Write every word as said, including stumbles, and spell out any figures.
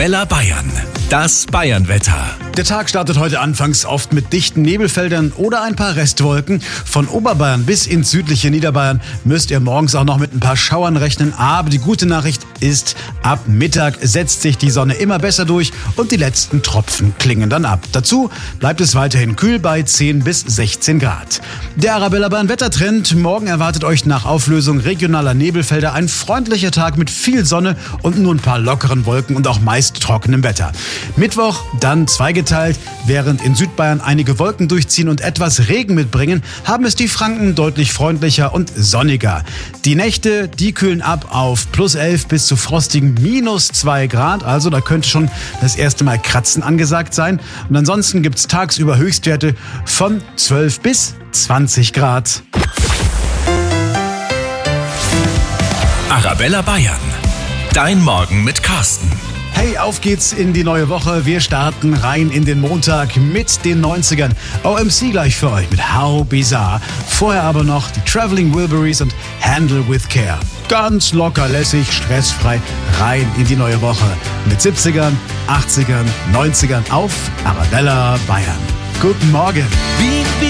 Arabella Bayern, das Bayernwetter. Der Tag startet heute anfangs oft mit dichten Nebelfeldern oder ein paar Restwolken. Von Oberbayern bis ins südliche Niederbayern müsst ihr morgens auch noch mit ein paar Schauern rechnen. Aber die gute Nachricht ist, ab Mittag setzt sich die Sonne immer besser durch und die letzten Tropfen klingen dann ab. Dazu bleibt es weiterhin kühl bei zehn bis sechzehn Grad. Der Arabella Bayern Wettertrend. Morgen erwartet euch nach Auflösung regionaler Nebelfelder ein freundlicher Tag mit viel Sonne und nur ein paar lockeren Wolken und auch meist trockenem Wetter. Mittwoch dann zweigeteilt. Während in Südbayern einige Wolken durchziehen und etwas Regen mitbringen, haben es die Franken deutlich freundlicher und sonniger. Die Nächte, die kühlen ab auf plus elf bis zu frostigen minus zwei Grad. Also da könnte schon das erste Mal Kratzen angesagt sein. Und ansonsten gibt es tagsüber Höchstwerte von zwölf bis zwanzig Grad. Arabella Bayern, dein Morgen mit Carsten. Hey, auf geht's in die neue Woche. Wir starten rein in den Montag mit den neunzigern. O M C gleich für euch mit How Bizarre. Vorher aber noch die Traveling Wilburys und Handle with Care. Ganz locker, lässig, stressfrei rein in die neue Woche. Mit siebzigern, achtzigern, neunzigern auf Arabella Bayern. Guten Morgen. Wie, wie